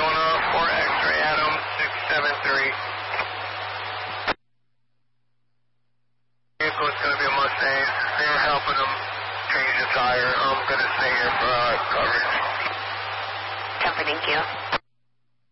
Arizona for X-ray Adam 673. Vehicle is going to be a Mustang. They're helping them change the tire. I'm going to stay here for coverage. Copy, thank you.